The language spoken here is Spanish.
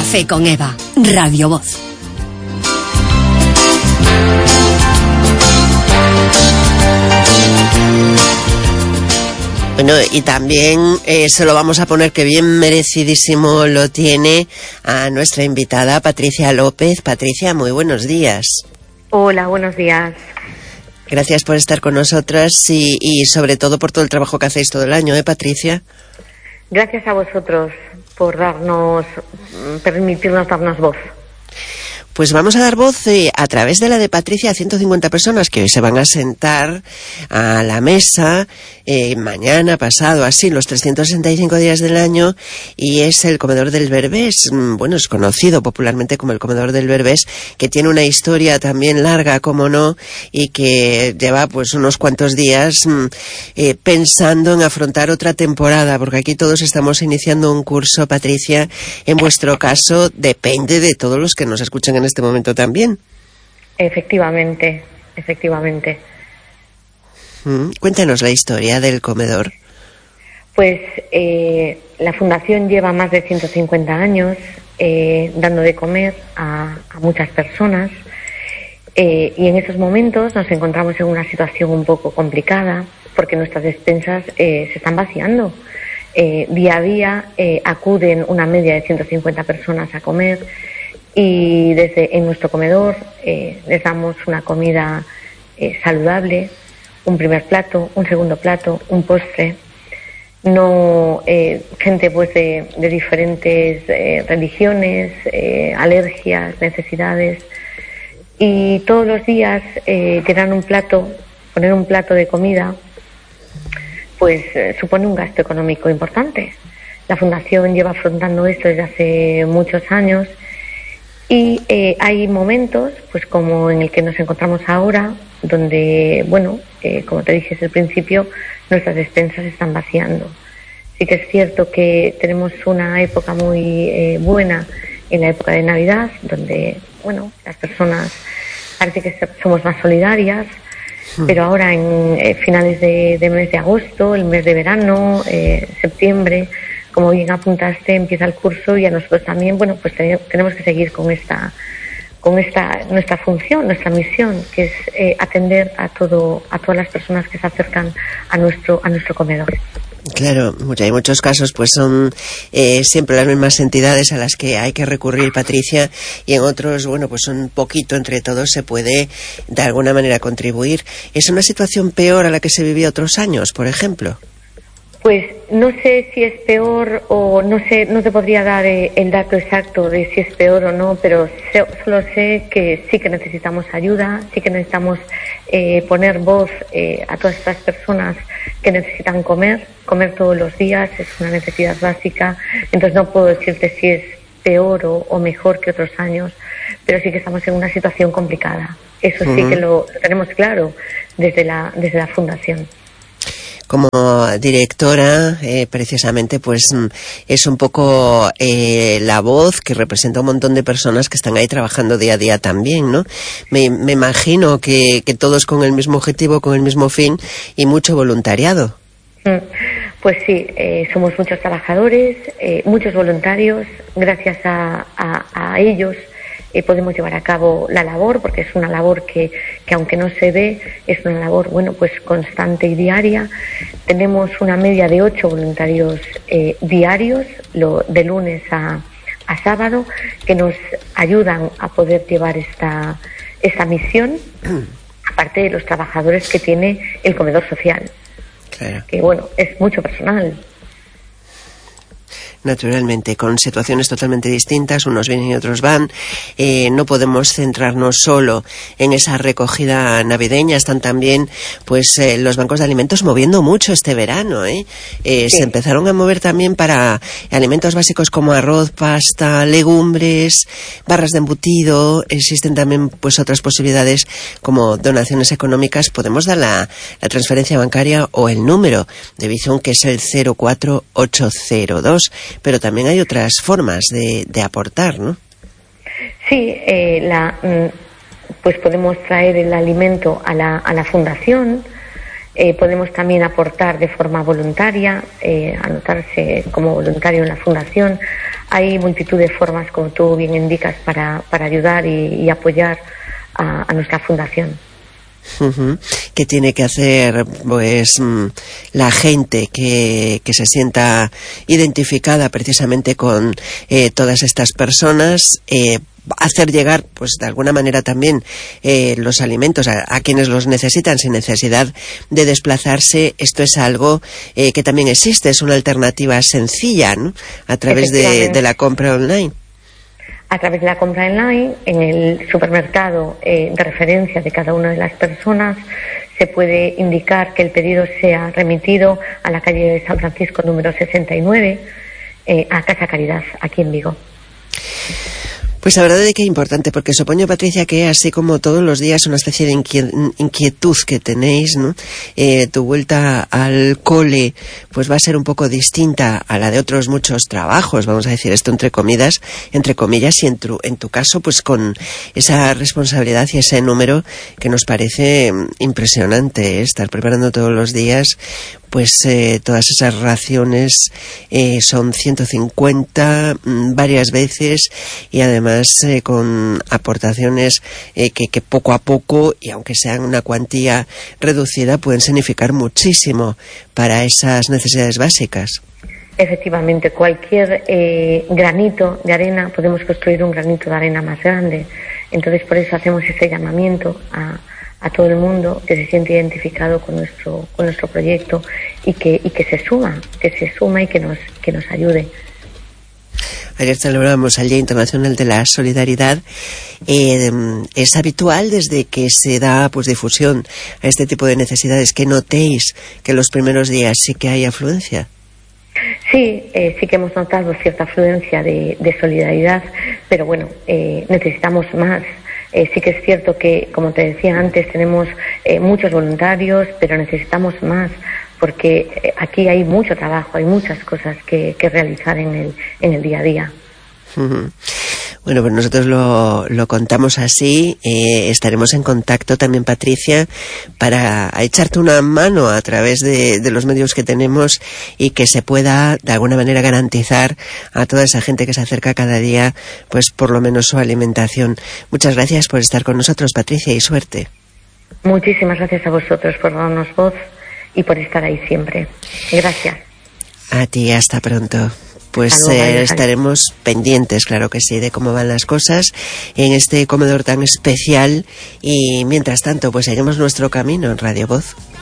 Café con Eva, Radio Voz. Bueno, y también se lo vamos a poner, que bien merecidísimo lo tiene, a nuestra invitada Patricia López. Patricia, muy buenos días. Hola, buenos días. Gracias por estar con nosotras y sobre todo por todo el trabajo que hacéis todo el año, Patricia? Gracias a vosotros por permitirnos darnos voz. Pues vamos a dar voz a través de la de Patricia a 150 personas que hoy se van a sentar a la mesa mañana, pasado, así, los 365 días del año, y es el Comedor del Berbés. Bueno, es conocido popularmente como el Comedor del Berbés, que tiene una historia también larga, como no, y que lleva pues unos cuantos días pensando en afrontar otra temporada, porque aquí todos estamos iniciando un curso, Patricia. En vuestro caso depende de todos los que nos escuchan en este momento también. Efectivamente. Cuéntanos la historia del comedor. Pues la fundación lleva más de 150 años dando de comer a muchas personas, y en estos momentos nos encontramos en una situación un poco complicada porque nuestras despensas se están vaciando. Día a día acuden una media de 150 personas a comer, y en nuestro comedor les damos una comida saludable, un primer plato, un segundo plato, un postre. No gente pues de diferentes religiones, alergias, necesidades, y todos los días llenar un plato, poner un plato de comida, pues supone un gasto económico importante. La fundación lleva afrontando esto desde hace muchos años, y hay momentos, pues como en el que nos encontramos ahora, donde, bueno, como te dije desde el principio, nuestras despensas se están vaciando. Sí que es cierto que tenemos una época muy buena en la época de Navidad, donde, bueno, las personas parece que somos más solidarias, pero ahora en finales de mes de agosto, el mes de verano, septiembre, como bien apuntaste, empieza el curso, y a nosotros también, bueno, pues tenemos que seguir con esta nuestra función, nuestra misión, que es atender a todas las personas que se acercan a nuestro comedor. Claro, hay muchos casos, pues son siempre las mismas entidades a las que hay que recurrir, Patricia, y en otros, bueno, pues un poquito entre todos se puede de alguna manera contribuir. ¿Es una situación peor a la que se vivía otros años, por ejemplo? Pues no sé si es peor, o no te podría dar el dato exacto de si es peor o no, pero solo sé que sí que necesitamos ayuda, sí que necesitamos poner voz a todas estas personas que necesitan comer todos los días, es una necesidad básica. Entonces no puedo decirte si es peor o mejor que otros años, pero sí que estamos en una situación complicada. Eso sí que lo tenemos claro desde la fundación. Como directora, precisamente, pues es un poco la voz que representa un montón de personas que están ahí trabajando día a día también, ¿no? Me imagino que todos con el mismo objetivo, con el mismo fin, y mucho voluntariado. Pues sí, somos muchos trabajadores, muchos voluntarios. Gracias a ellos podemos llevar a cabo la labor, porque es una labor que aunque no se ve, es una labor, bueno, pues constante y diaria. Tenemos una media de 8 voluntarios diarios, de lunes a sábado, que nos ayudan a poder llevar esta misión, aparte de los trabajadores que tiene el comedor social. Claro. Que, bueno, es mucho personal. Naturalmente, con situaciones totalmente distintas, unos vienen y otros van. No podemos centrarnos solo en esa recogida navideña. Están también, pues, los bancos de alimentos moviendo mucho este verano, Sí. Se empezaron a mover también para alimentos básicos como arroz, pasta, legumbres, barras de embutido. Existen también, pues, otras posibilidades como donaciones económicas. Podemos dar la transferencia bancaria o el número de Bizum, que es el 04802. Pero también hay otras formas de aportar, ¿no? Sí, pues podemos traer el alimento a la fundación, podemos también aportar de forma voluntaria, anotarse como voluntario en la fundación. hay multitud de formas, como tú bien indicas, para ayudar y apoyar a nuestra fundación. ¿Qué tiene que hacer pues la gente que se sienta identificada precisamente con todas estas personas? Hacer llegar, pues de alguna manera también los alimentos a quienes los necesitan sin necesidad de desplazarse. Esto es algo que también existe, es una alternativa sencilla, ¿no? A través de la compra online. A través de la compra online, en el supermercado de referencia de cada una de las personas, se puede indicar que el pedido sea remitido a la calle de San Francisco número 69, a Casa Caridad, aquí en Vigo. Pues la verdad es que es importante, porque supongo, Patricia, que así como todos los días una especie de inquietud que tenéis, ¿no? Tu vuelta al cole pues va a ser un poco distinta a la de otros muchos trabajos, vamos a decir esto entre comillas, y en tu caso pues con esa responsabilidad y ese número que nos parece impresionante, estar preparando todos los días pues todas esas raciones. Son 150 varias veces, y además con aportaciones que poco a poco, y aunque sean una cuantía reducida, pueden significar muchísimo para esas necesidades básicas. Efectivamente, cualquier granito de arena, podemos construir un granito de arena más grande. Entonces, por eso hacemos ese llamamiento a todo el mundo que se siente identificado con nuestro proyecto y que se suma y que nos ayude. Ayer celebramos el Día Internacional de la Solidaridad. ¿Es habitual, desde que se da pues difusión a este tipo de necesidades, que notéis que en los primeros días sí que hay afluencia? Sí, sí que hemos notado cierta afluencia de solidaridad, pero bueno, necesitamos más. Sí que es cierto que, como te decía antes, tenemos muchos voluntarios, pero necesitamos más, porque aquí hay mucho trabajo, hay muchas cosas que realizar en el día a día. Bueno, pues nosotros lo contamos así. Estaremos en contacto también, Patricia, para echarte una mano a través de los medios que tenemos, y que se pueda de alguna manera garantizar a toda esa gente que se acerca cada día pues por lo menos su alimentación. Muchas gracias por estar con nosotros, Patricia, y suerte. Muchísimas gracias a vosotros por darnos voz y por estar ahí siempre. Gracias. A ti, hasta pronto. Pues estaremos pendientes, claro que sí, de cómo van las cosas en este comedor tan especial, y mientras tanto pues seguimos nuestro camino en Radio Voz.